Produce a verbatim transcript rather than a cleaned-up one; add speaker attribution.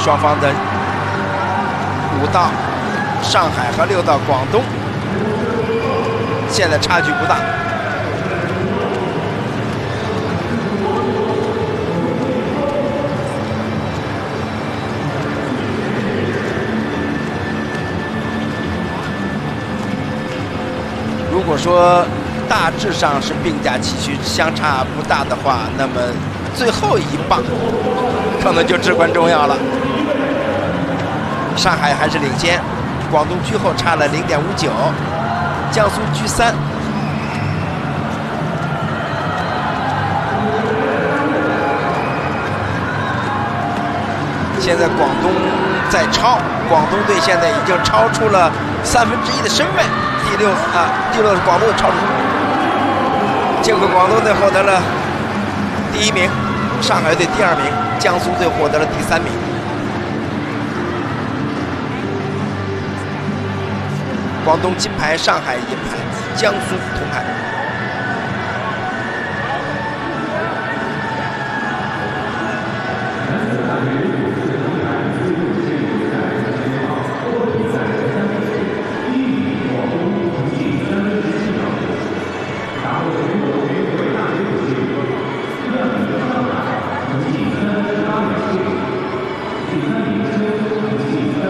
Speaker 1: 双方的五道上海和六道广东，现在差距不大。如果说大致上是并驾齐驱，相差不大的话，那么最后一棒可能就至关重要了。上海还是领先，广东居后差了零点五九，江苏居三。现在广东在超，广东队现在已经超出了三分之一的身位。第六啊，第六是广东队超出，结果广东队获得了第一名，上海队第二名，江苏队获得了第三名。广东金牌，上海银牌，江苏铜牌。